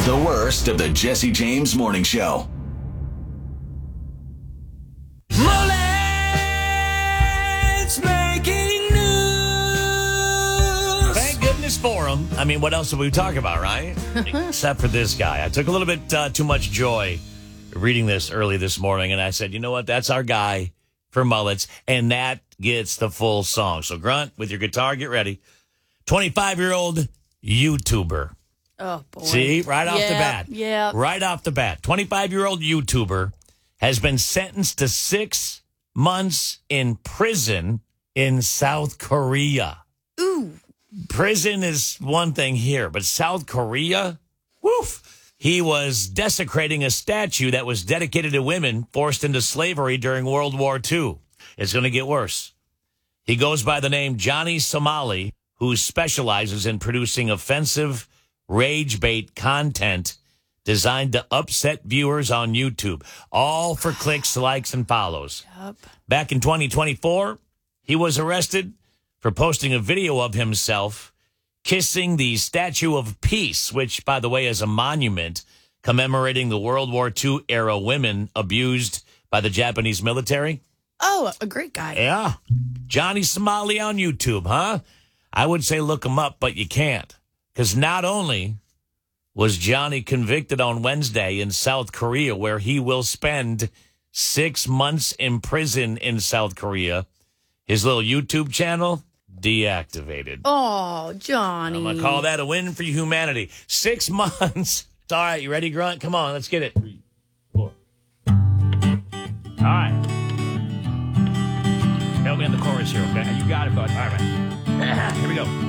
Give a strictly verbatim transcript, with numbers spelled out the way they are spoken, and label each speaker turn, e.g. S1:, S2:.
S1: The worst of the Jesse James Morning Show.
S2: Mullet's making news.
S3: Thank goodness for him. I mean, what else would we talk about, right? Except for this guy. I took a little bit uh, too much joy reading this early this morning, and I said, you know what? That's our guy for mullets, and that gets the full song. So, Grunt, with your guitar, get ready. twenty-five-year-old YouTuber.
S4: Oh, boy.
S3: See, right off
S4: yeah,
S3: the bat.
S4: Yeah.
S3: Right off the bat. twenty-five-year-old YouTuber has been sentenced to six months in prison in South Korea.
S4: Ooh.
S3: Prison is one thing here, but South Korea? Woof. He was desecrating a statue that was dedicated to women forced into slavery during World War Two. It's going to get worse. He goes by the name Johnny Somali, who specializes in producing offensive rage bait content designed to upset viewers on YouTube, all for clicks, likes, and follows.
S4: Yep.
S3: Back in twenty twenty-four, he was arrested for posting a video of himself kissing the Statue of Peace, which, by the way, is a monument commemorating the World War Two era women abused by the Japanese military.
S4: Oh, a great guy.
S3: Yeah. Johnny Somali on YouTube, huh? I would say look him up, but you can't. Because not only was Johnny convicted on Wednesday in South Korea, where he will spend six months in prison in South Korea, his little YouTube channel deactivated.
S4: Oh, Johnny.
S3: I'm going to call that a win for humanity. Six months. It's all right. You ready, Grunt? Come on, let's get it. Three, four. All right. Help me on the chorus here, okay?
S2: You got it, bud.
S3: All right. Here we go.